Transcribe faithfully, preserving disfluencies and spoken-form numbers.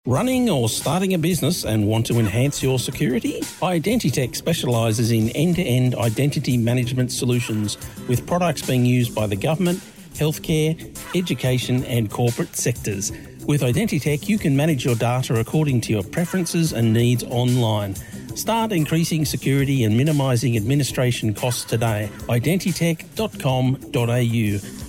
Running or starting a business and want to enhance your security? Identitech specialises in end-to-end identity management solutions with products being used by the government, healthcare, education and corporate sectors. With Identitech, you can manage your data according to your preferences and needs online. Start increasing security and minimising administration costs today. identitech dot com dot a u.